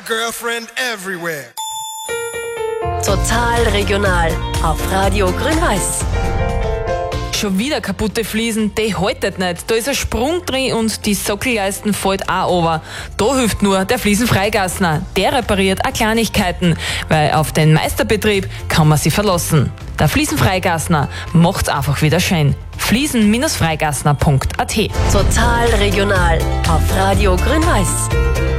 girlfriend everywhere. Total regional auf Radio Grün-Weiß. Schon wieder kaputte Fliesen, die haltet nicht. Da ist ein Sprung drin und die Sockelleisten fällt auch runter. Da hilft nur der Fliesenfreigassner. Der repariert auch Kleinigkeiten, weil auf den Meisterbetrieb kann man sich verlassen. Der Fliesenfreigassner macht's einfach wieder schön. Fliesen-freigassner.at. Total regional auf Radio Grün-Weiß.